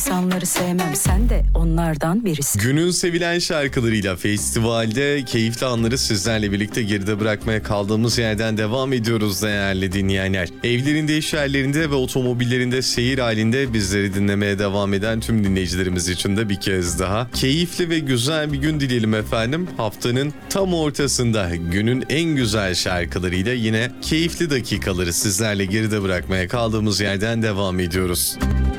İnsanları sevmem, sen de onlardan birisin. Günün sevilen şarkılarıyla festivalde keyifli anları sizlerle birlikte geride bırakmaya kaldığımız yerden devam ediyoruz değerli dinleyenler. Evlerinde, iş yerlerinde ve otomobillerinde seyir halinde bizleri dinlemeye devam eden tüm dinleyicilerimiz için de bir kez daha keyifli ve güzel bir gün dileyelim efendim. Haftanın tam ortasında günün en güzel şarkılarıyla yine keyifli dakikaları sizlerle geride bırakmaya kaldığımız yerden devam ediyoruz.